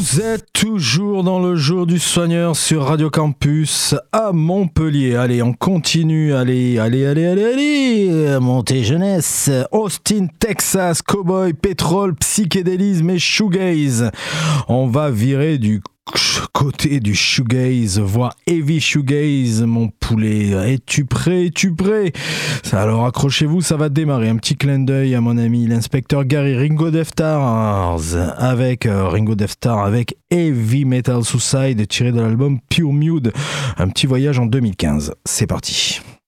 Vous êtes toujours dans le jour du soigneur sur Radio Campus à Montpellier. Allez, on continue. Allez. Montée jeunesse. Austin, Texas, cowboy, pétrole, psychédélisme et shoegaze. On va virer du côté du shoegaze, voire heavy shoegaze, mon poulet. Es-tu prêt? Alors accrochez-vous, ça va démarrer. Un petit clin d'œil à mon ami l'inspecteur Gary Ringo Death Stars avec Heavy Metal Suicide tiré de l'album Pure Mute. Un petit voyage en 2015. C'est parti.